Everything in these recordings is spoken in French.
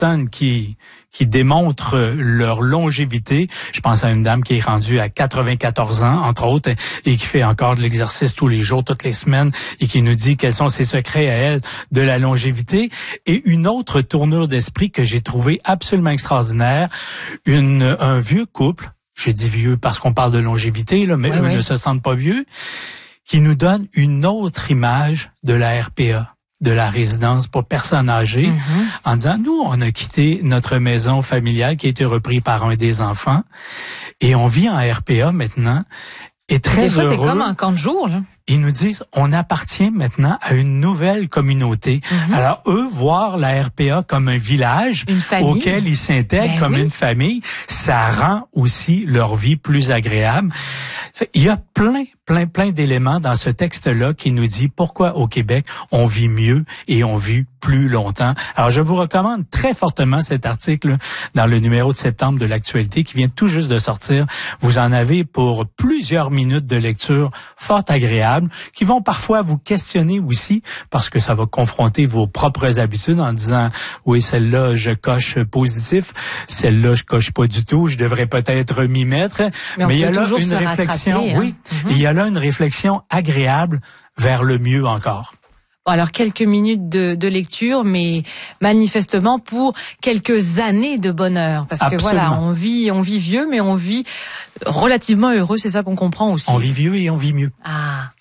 personnes qui démontrent leur longévité. Je pense à une dame qui est rendue à 94 ans, entre autres, et qui fait encore de l'exercice tous les jours, toutes les semaines, et qui nous dit quels sont ses secrets à elle de la longévité. Et une autre tournure d'esprit que j'ai trouvé absolument extraordinaire, un vieux couple, j'ai dit vieux parce qu'on parle de longévité, là, mais eux ne se sentent pas vieux, qui nous donne une autre image de la RPA, de la résidence pour personnes âgées, en disant, nous, on a quitté notre maison familiale qui a été reprise par un des enfants, et on vit en RPA maintenant, et très heureux. Des fois, c'est comme un camp de jour, là. Ils nous disent, on appartient maintenant à une nouvelle communauté. Alors, eux, voir la RPA comme un village auquel ils s'intègrent comme une famille, ça rend aussi leur vie plus agréable. Il y a plein d'éléments dans ce texte-là qui nous dit pourquoi au Québec, on vit mieux et on vit plus longtemps. Alors, je vous recommande très fortement cet article dans le numéro de septembre de l'Actualité qui vient tout juste de sortir. Vous en avez pour plusieurs minutes de lecture fort agréables qui vont parfois vous questionner aussi parce que ça va confronter vos propres habitudes en disant « Oui, celle-là, je coche positif. Celle-là, je coche pas du tout. Je devrais peut-être m'y mettre. » Mais il y a là une réflexion, il y a là une réflexion agréable vers le mieux encore. Bon, alors quelques minutes de lecture, mais manifestement pour quelques années de bonheur, parce que voilà, on vit vieux, mais on vit relativement heureux, c'est ça qu'on comprend aussi. On vit vieux et on vit mieux. Ah.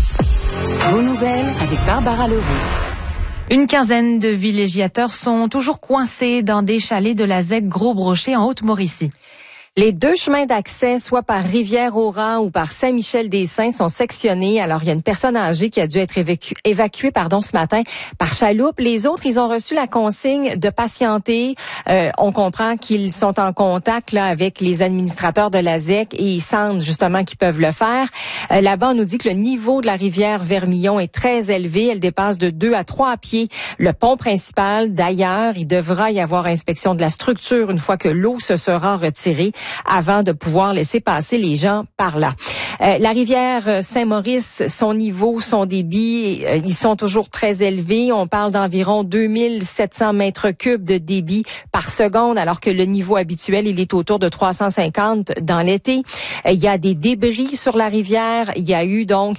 Vos nouvelles avec Barbara Leroux. Une quinzaine de villégiateurs sont toujours coincés dans des chalets de la ZEC Gros-Brochet en Haute-Mauricie. Les deux chemins d'accès, soit par Rivière-au-Rang ou par Saint-Michel-des-Saints, sont sectionnés. Alors, il y a une personne âgée qui a dû être évacuée ce matin par chaloupe. Les autres, ils ont reçu la consigne de patienter. On comprend qu'ils sont en contact là avec les administrateurs de la ZEC et ils sentent justement qu'ils peuvent le faire. Là-bas, on nous dit que le niveau de la rivière Vermillon est très élevé. Elle dépasse de 2 à 3 pieds le pont principal. D'ailleurs, il devra y avoir inspection de la structure une fois que l'eau se sera retirée, avant de pouvoir laisser passer les gens par là. La rivière Saint-Maurice, son niveau, son débit, ils sont toujours très élevés. On parle d'environ 2700 mètres cubes de débit par seconde, alors que le niveau habituel, il est autour de 350 dans l'été. Il y a des débris sur la rivière. Il y a eu donc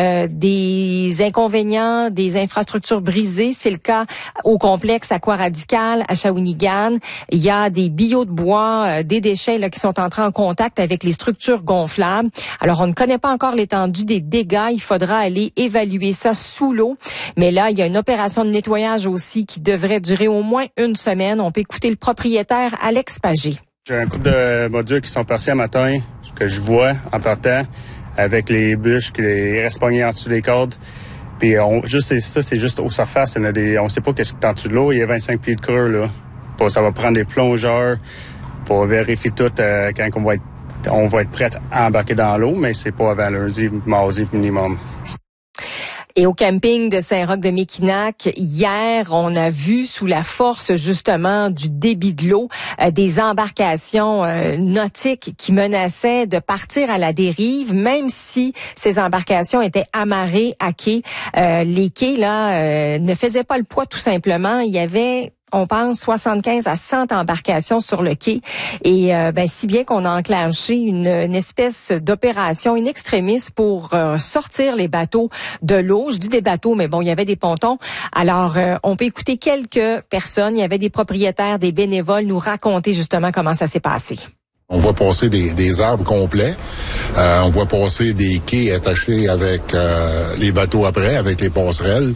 des inconvénients, des infrastructures brisées. C'est le cas au complexe Aquaradical à Shawinigan. Il y a des billots de bois, des déchets là, qui sont entrés en contact avec les structures gonflables. Alors, on ne connaît pas encore l'étendue des dégâts. Il faudra aller évaluer ça sous l'eau. Mais là, il y a une opération de nettoyage aussi qui devrait durer au moins une semaine. On peut écouter le propriétaire Alex Pagé. J'ai un couple de modules qui sont passés à matin, que je vois en partant, avec les bûches qui restent pognés en dessous des cordes. Puis c'est juste aux surfaces. On sait pas qu'est-ce qui est en dessous de l'eau. Il y a 25 pieds de creux, là. Ça va prendre des plongeurs pour vérifier tout quand on va être prêt à embarquer dans l'eau, mais c'est pas avant lundi, mardi minimum. Et au camping de Saint-Roch-de-Méquinac, hier, on a vu sous la force justement du débit de l'eau des embarcations nautiques qui menaçaient de partir à la dérive, même si ces embarcations étaient amarrées à quai. Les quais là ne faisaient pas le poids tout simplement. Il y avait, on pense, 75 à 100 embarcations sur le quai. Et si bien qu'on a enclenché une espèce d'opération in extremis pour sortir les bateaux de l'eau. Je dis des bateaux, mais bon, il y avait des pontons. Alors, on peut écouter quelques personnes. Il y avait des propriétaires, des bénévoles nous raconter justement comment ça s'est passé. On voit passer des arbres complets. On voit passer des quais attachés avec les bateaux après, avec les passerelles.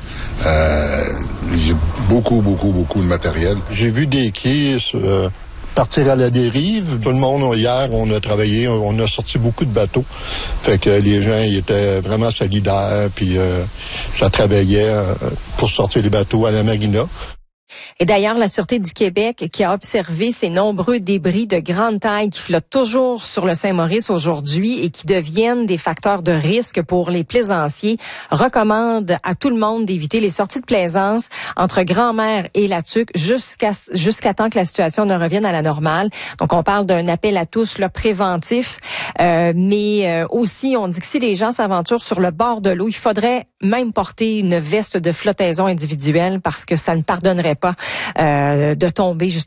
J'ai beaucoup de matériel. J'ai vu des quais partir à la dérive. Tout le monde, hier, on a travaillé, on a sorti beaucoup de bateaux. Fait que les gens, ils étaient vraiment solidaires, puis ça travaillait pour sortir les bateaux à la marina. Et d'ailleurs, la Sûreté du Québec, qui a observé ces nombreux débris de grande taille qui flottent toujours sur le Saint-Maurice aujourd'hui et qui deviennent des facteurs de risque pour les plaisanciers, recommande à tout le monde d'éviter les sorties de plaisance entre Grand-Mère et la Tuque jusqu'à temps que la situation ne revienne à la normale. Donc, on parle d'un appel à tous là, préventif, mais aussi, on dit que si les gens s'aventurent sur le bord de l'eau, il faudrait même porter une veste de flottaison individuelle parce que ça ne pardonnerait pas de tomber justement